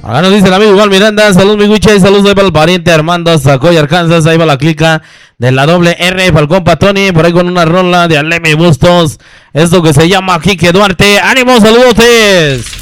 Acá nos dice el amigo igual Miranda, salud mi Guiche, saludos ahí para el pariente Armando Zacoy, Arkansas, ahí va la clica de la doble R para el compa Tony, por ahí con una rola de Alemi Bustos, esto que se llama Quique Duarte, ánimo, saludos.